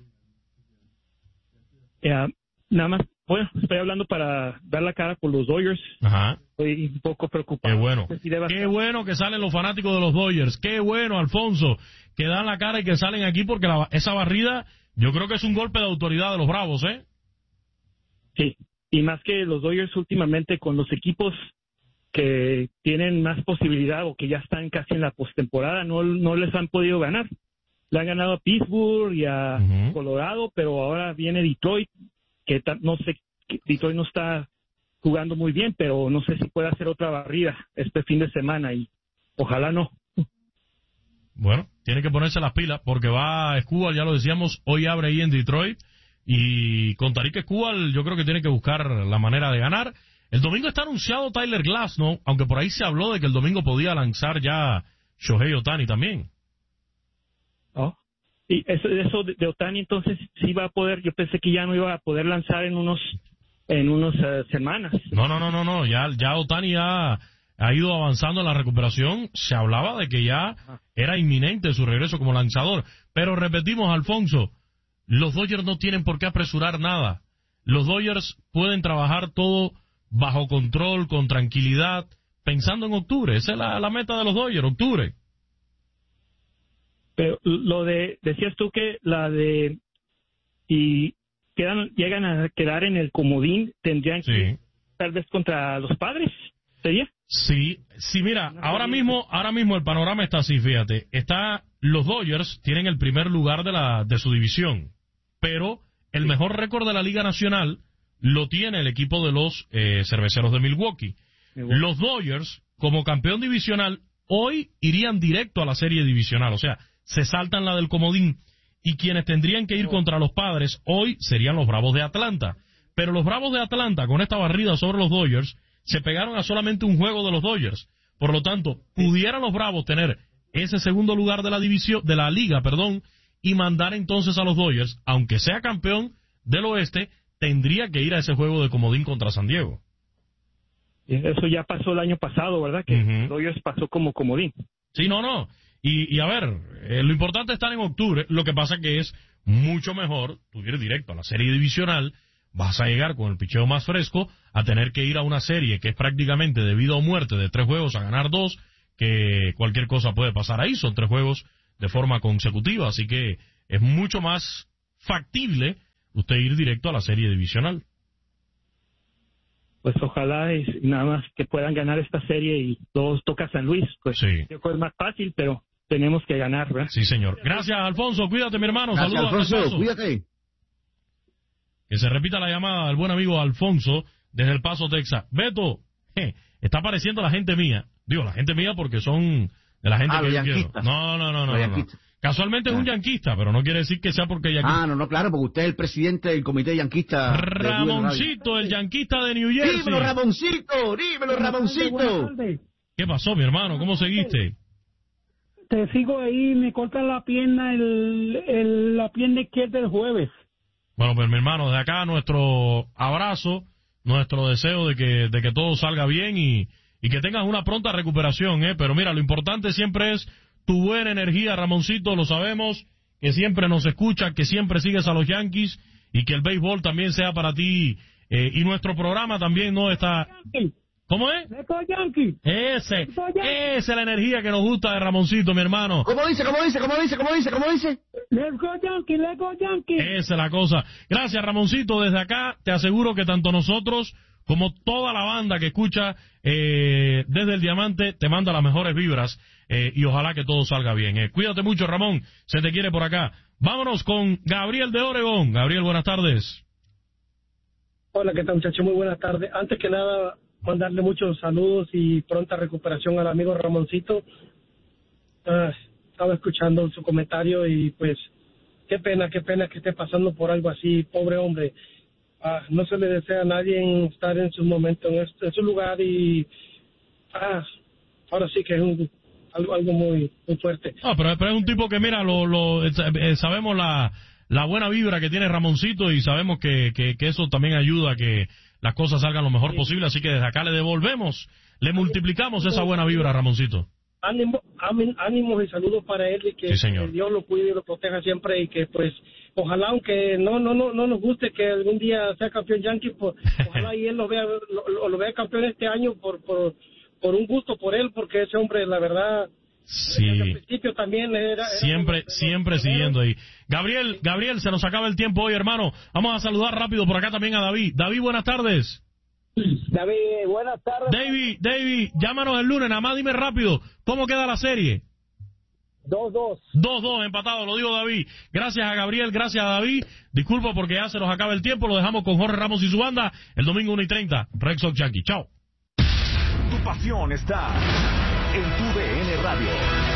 Nada más, bueno, estoy hablando para dar la cara por los Dodgers. Ajá. Estoy un poco preocupado. Qué bueno. Qué bueno que salen los fanáticos de los Dodgers. Qué bueno, Alfonso, que dan la cara y que salen aquí porque esa barrida, yo creo que es un golpe de autoridad de los Bravos, ¿eh? Sí, y más que los Dodgers últimamente con los equipos que tienen más posibilidad o que ya están casi en la postemporada, no les han podido ganar. Le han ganado a Pittsburgh y a Colorado, pero ahora viene Detroit, que no sé, Detroit no está jugando muy bien, pero no sé si puede hacer otra barrida este fin de semana y ojalá no. Bueno, tiene que ponerse las pilas porque va Escobar, ya lo decíamos, hoy abre ahí en Detroit y con Tarik Escobar yo creo que tiene que buscar la manera de ganar. El domingo está anunciado Tyler Glasnow, aunque por ahí se habló de que el domingo podía lanzar ya Shohei Ohtani también. Oh. Y eso de Ohtani entonces sí va a poder, yo pensé que ya no iba a poder lanzar en unos semanas. No, ya Ohtani ya ha ido avanzando en la recuperación, se hablaba de que ya era inminente su regreso como lanzador, pero repetimos, Alfonso, los Dodgers no tienen por qué apresurar nada, los Dodgers pueden trabajar todo bajo control, con tranquilidad, pensando en octubre, esa es la meta de los Dodgers, octubre. Pero decías tú que llegan a quedar en el comodín, tendrían que tal vez contra los Padres, ¿sería? Sí, mira, ahora mismo el panorama está así, fíjate, los Dodgers tienen el primer lugar de su división, pero el mejor récord de la Liga Nacional lo tiene el equipo de los Cerveceros de Milwaukee. Los Dodgers, como campeón divisional, hoy irían directo a la serie divisional, o sea, se saltan la del comodín, y quienes tendrían que ir contra los Padres hoy serían los Bravos de Atlanta. Pero los Bravos de Atlanta, con esta barrida sobre los Dodgers, se pegaron a solamente un juego de los Dodgers. Por lo tanto, pudieran los Bravos tener ese segundo lugar de la liga, y mandar entonces a los Dodgers, aunque sea campeón del oeste, tendría que ir a ese juego de comodín contra San Diego. Eso ya pasó el año pasado, ¿verdad? Que Dodgers pasó como comodín. Sí, no. Y a ver, lo importante es estar en octubre. Lo que pasa que es mucho mejor tú ir directo a la serie divisional. Vas a llegar con el picheo más fresco a tener que ir a una serie que es prácticamente de vida o muerte de 3 juegos a ganar 2, que cualquier cosa puede pasar ahí. Son 3 juegos de forma consecutiva, así que es mucho más factible usted ir directo a la serie divisional. Pues ojalá y nada más que puedan ganar esta serie y todos toca San Luis. Pues sí. Es más fácil, pero tenemos que ganar, ¿verdad? Sí, señor. Gracias, Alfonso. Cuídate, mi hermano. Gracias, saludos. Alfonso. Cuídate. Que se repita la llamada del buen amigo Alfonso desde El Paso, Texas. Beto, está apareciendo la gente mía. Digo, la gente mía porque son de la gente que yo quiero. No. Casualmente es un yanquista, pero no quiere decir que sea porque yanquista. No, claro, porque usted es el presidente del comité yanquista. Ramoncito, el yanquista de New Jersey. Dímelo, Ramoncito. ¿Qué pasó, mi hermano? ¿Cómo seguiste? Te sigo ahí, me cortan la pierna, la pierna izquierda el jueves. Bueno, pues mi hermano, de acá nuestro abrazo, nuestro deseo de que todo salga bien y que tengas una pronta recuperación, Pero mira, lo importante siempre es tu buena energía, Ramoncito, lo sabemos, que siempre nos escucha, que siempre sigues a los Yankees y que el béisbol también sea para ti y nuestro programa también no está... ¿Cómo es? Let's go Yankees. Esa es la energía que nos gusta de Ramoncito, mi hermano. ¿Cómo dice? Let's go Yankees. Esa es la cosa. Gracias, Ramoncito, desde acá te aseguro que tanto nosotros como toda la banda que escucha desde el Diamante te manda las mejores vibras y ojalá que todo salga bien. Cuídate mucho, Ramón, se te quiere por acá. Vámonos con Gabriel de Oregón. Gabriel, buenas tardes. Hola, ¿qué tal, muchachos? Muy buenas tardes. Antes que nada, mandarle muchos saludos y pronta recuperación al amigo Ramoncito. Estaba escuchando su comentario y pues qué pena que esté pasando por algo así, pobre hombre. No se le desea a nadie estar en su momento, en su lugar y ahora sí que es algo muy fuerte. Pero es un tipo que, mira, sabemos la buena vibra que tiene Ramoncito y sabemos que eso también ayuda a que las cosas salgan lo mejor posible, así que desde acá le devolvemos, le multiplicamos esa buena vibra a Ramoncito. Ánimos y saludos para él y que Dios lo cuide y lo proteja siempre y que pues ojalá, aunque no nos guste que algún día sea campeón Yankee, pues, ojalá y él lo vea campeón este año por un gusto por él, porque ese hombre la verdad desde el principio también era siempre siguiendo ahí. Gabriel, se nos acaba el tiempo hoy, hermano. Vamos a saludar rápido por acá también a David. David, buenas tardes. David, buenas tardes. David, llámanos el lunes, nada más dime rápido, ¿cómo queda la serie? 2-2. 2-2, empatado, lo digo David. Gracias a Gabriel, gracias a David. Disculpa porque ya se nos acaba el tiempo, lo dejamos con Jorge Ramos y su banda el domingo 1:30. Red Sox Yankee, chao. Tu pasión está en tu DN Radio.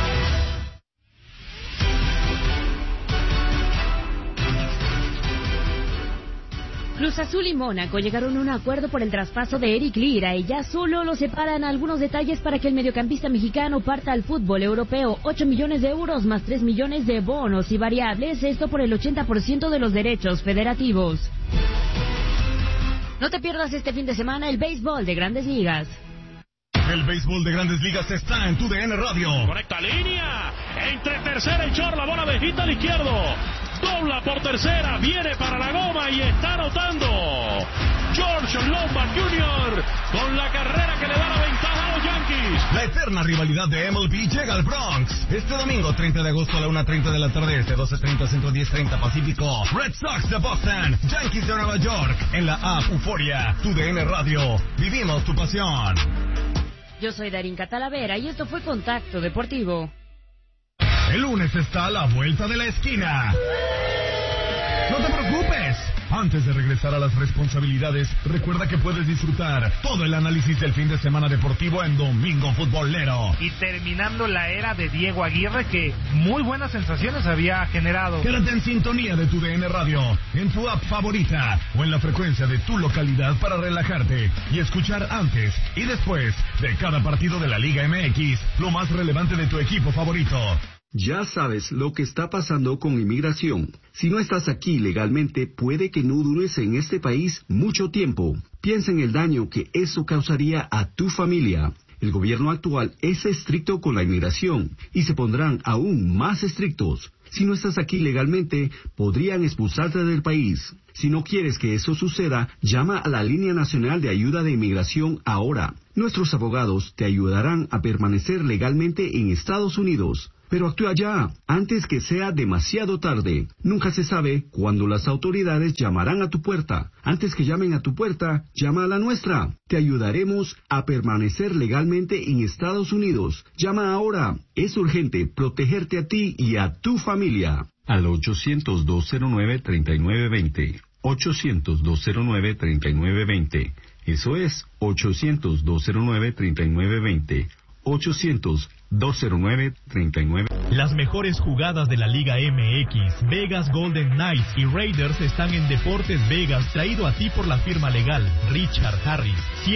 Cruz Azul y Mónaco llegaron a un acuerdo por el traspaso de Eric Lira y ya solo lo separan algunos detalles para que el mediocampista mexicano parta al fútbol europeo. 8 millones de euros más 3 millones de bonos y variables, esto por el 80% de los derechos federativos. No te pierdas este fin de semana el béisbol de Grandes Ligas. El béisbol de Grandes Ligas está en tu DN Radio. Correcta línea, entre tercera y short, la bola de hit al izquierdo. Dobla por tercera, viene para la goma y está anotando George Lombard Jr. con la carrera que le da la ventaja a los Yankees. La eterna rivalidad de MLB llega al Bronx. Este domingo 30 de agosto a la 1:30 de la tarde, 12:30 Centro, 10:30 Pacífico. Red Sox de Boston, Yankees de Nueva York. En la app Euforia, tu DN Radio. Vivimos tu pasión. Yo soy Darinka Talavera y esto fue Contacto Deportivo. El lunes está a la vuelta de la esquina. No te preocupes. Antes de regresar a las responsabilidades, recuerda que puedes disfrutar todo el análisis del fin de semana deportivo en Domingo Futbolero. Y terminando la era de Diego Aguirre, que muy buenas sensaciones había generado. Quédate en sintonía de tu DN Radio, en tu app favorita o en la frecuencia de tu localidad para relajarte y escuchar antes y después de cada partido de la Liga MX lo más relevante de tu equipo favorito. Ya sabes lo que está pasando con inmigración. Si no estás aquí legalmente, puede que no dures en este país mucho tiempo. Piensa en el daño que eso causaría a tu familia. El gobierno actual es estricto con la inmigración y se pondrán aún más estrictos. Si no estás aquí legalmente, podrían expulsarte del país. Si no quieres que eso suceda, llama a la Línea Nacional de Ayuda de Inmigración ahora. Nuestros abogados te ayudarán a permanecer legalmente en Estados Unidos. Pero actúa ya, antes que sea demasiado tarde. Nunca se sabe cuándo las autoridades llamarán a tu puerta. Antes que llamen a tu puerta, llama a la nuestra. Te ayudaremos a permanecer legalmente en Estados Unidos. Llama ahora. Es urgente protegerte a ti y a tu familia. Al 800-209-3920. 800-209-3920. Eso es 800-209-3920. 800-209-39. Las mejores jugadas de la Liga MX, Vegas Golden Knights y Raiders están en Deportes Vegas, traído a ti por la firma legal Richard Harris.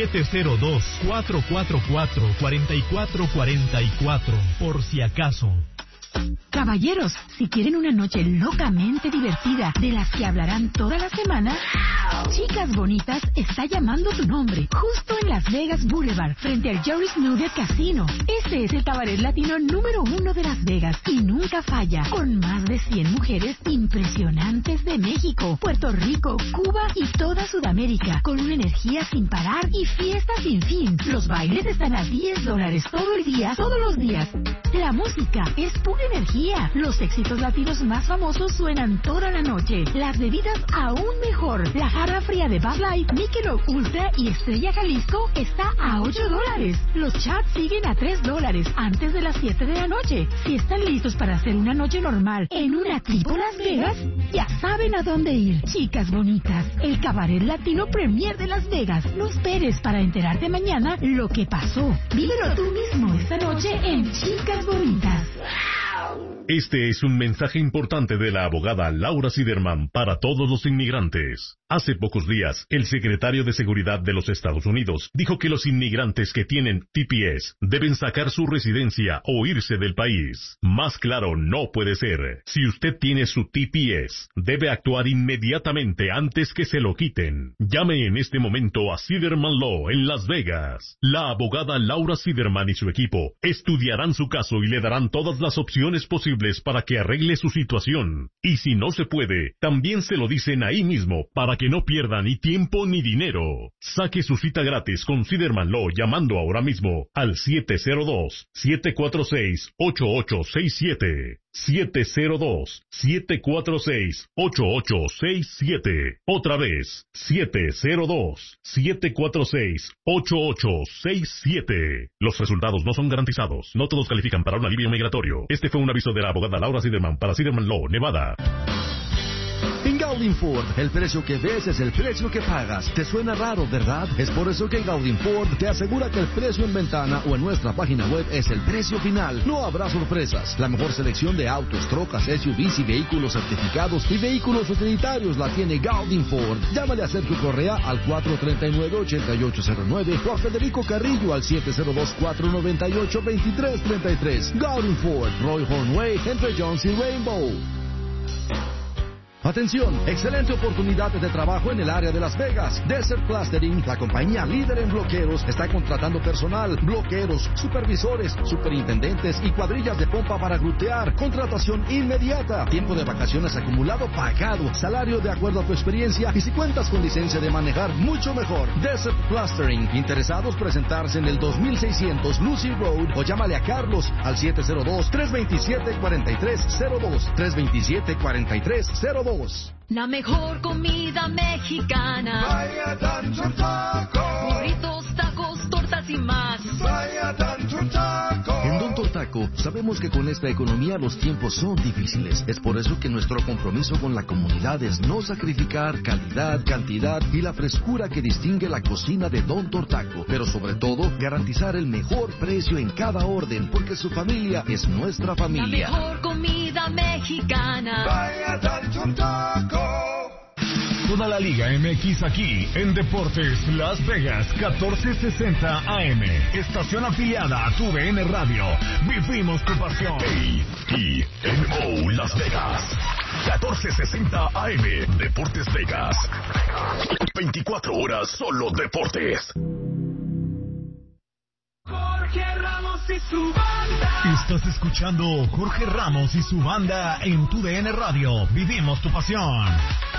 702-444-4444, por si acaso. Caballeros, si quieren una noche locamente divertida, de las que hablarán toda la semana, Chicas Bonitas está llamando tu nombre, justo en Las Vegas Boulevard, frente al Jerry's Nugget Casino. Este es el cabaret latino número 1 de Las Vegas y nunca falla, con más de 100 mujeres impresionantes de México, Puerto Rico, Cuba y toda Sudamérica, con una energía sin parar y fiesta sin fin. Los bailes están a $10 todo el día, todos los días. La música es pura energía. Los éxitos latinos más famosos suenan toda la noche. Las bebidas aún mejor. La jarra fría de Bud Light, Michelob Ultra y Estrella Jalisco está a $8. Los chats siguen a $3 antes de las 7 de la noche. Si están listos para hacer una noche normal en una tipo Las Vegas, ya saben a dónde ir. Chicas Bonitas, el cabaret latino premier de Las Vegas. No esperes para enterarte mañana lo que pasó. Vívelo tú mismo esta noche en Chicas Bonitas. Este es un mensaje importante de la abogada Laura Siderman para todos los inmigrantes. Hace pocos días, el secretario de Seguridad de los Estados Unidos dijo que los inmigrantes que tienen TPS deben sacar su residencia o irse del país. Más claro no puede ser. Si usted tiene su TPS, debe actuar inmediatamente antes que se lo quiten. Llame en este momento a Siderman Law en Las Vegas. La abogada Laura Siderman y su equipo estudiarán su caso y le darán todas las opciones posibles para que arregle su situación. Y si no se puede, también se lo dicen ahí mismo para que no pierda ni tiempo ni dinero. Saque su cita gratis con Siderman Law llamando ahora mismo al 702-746-8867. 702-746-8867. Otra vez, 702-746-8867. Los resultados no son garantizados. No todos califican para un alivio migratorio. Este fue un aviso de la abogada Laura Siderman para Siderman Law, Nevada. En Gaudin Ford, el precio que ves es el precio que pagas. ¿Te suena raro, verdad? Es por eso que Gaudin Ford te asegura que el precio en ventana o en nuestra página web es el precio final. No habrá sorpresas. La mejor selección de autos, trocas, SUVs y vehículos certificados y vehículos utilitarios la tiene Gaudin Ford. Llámale a Sergio Correa al 439-8809 o a Federico Carrillo al 702-498-2333. Gaudin Ford, Roy Hornway, entre Jones y Rainbow. Atención, excelente oportunidad de trabajo en el área de Las Vegas. Desert Plastering, la compañía líder en bloqueros, está contratando personal, bloqueros, supervisores, superintendentes y cuadrillas de pompa para glutear. Contratación inmediata, tiempo de vacaciones acumulado pagado, salario de acuerdo a tu experiencia y si cuentas con licencia de manejar, mucho mejor. Desert Plastering, interesados presentarse en el 2600 Lucy Road o llámale a Carlos al 702-327-4302. 327-4302. La mejor comida mexicana. Vaya Tanto Taco. Burritos, tacos, tortas y más. Vaya Tanto Taco. En Don Tortaco sabemos que con esta economía los tiempos son difíciles. Es por eso que nuestro compromiso con la comunidad es no sacrificar calidad, cantidad y la frescura que distingue la cocina de Don Tortaco. Pero sobre todo, garantizar el mejor precio en cada orden, porque su familia es nuestra familia. La mejor comida mexicana. Vaya Tanto Taco. toda la Liga MX aquí en Deportes Las Vegas 1460 AM. Estación afiliada a TUDN Radio. Vivimos tu pasión. KINO Las Vegas 1460 AM. Deportes Vegas. 24 horas solo deportes. Jorge Ramos y su banda. Estás escuchando Jorge Ramos y su banda en TUDN Radio. Vivimos tu pasión.